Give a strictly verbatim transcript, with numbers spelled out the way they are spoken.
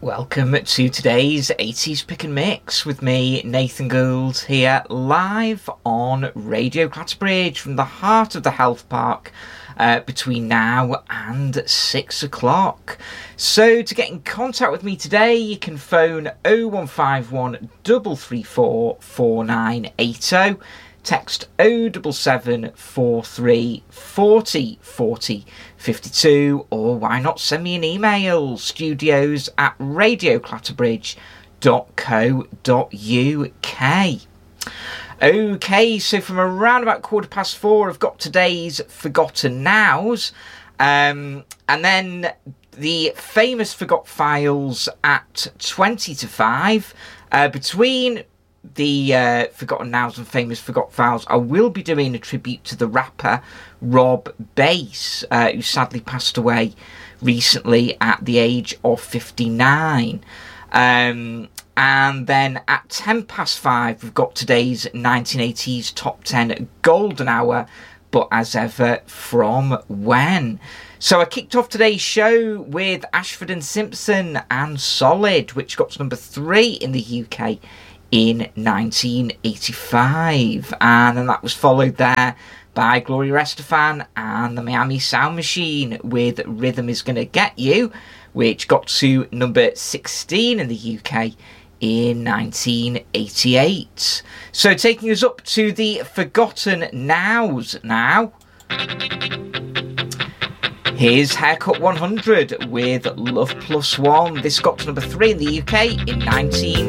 Welcome to today's eighties Pick and Mix with me, Nathan Gould, here live on Radio Clatterbridge from the heart of the Health Park uh, between now and six o'clock. So to get in contact with me today, you can phone oh one five one, three three four, four nine eight oh. Text oh seven seven, four three four oh, four oh five two, or why not send me an email, studios at radio clatterbridge dot co dot uk. Okay, so from around about quarter past four, I've got today's Forgotten Nows, um, and then the famous Forgot Files at twenty to five. Uh, between the uh, Forgotten Nows and Famous Forgot Files, I will be doing a tribute to the rapper Rob Bass, uh, who sadly passed away recently at the age of fifty-nine. Um, and then at ten past five, we've got today's nineteen eighties Top ten Golden Hour, but as ever, from when? So I kicked off today's show with Ashford and Simpson and Solid, which got to number three in the U K in nineteen eighty-five, and then that was followed there by Gloria Estefan and the Miami Sound Machine with Rhythm Is Gonna Get You, which got to number sixteen in the U K in nineteen eighty-eight. So taking us up to the Forgotten Nows now, here's Haircut one hundred with Love Plus One. This got to number three in the U K in nineteen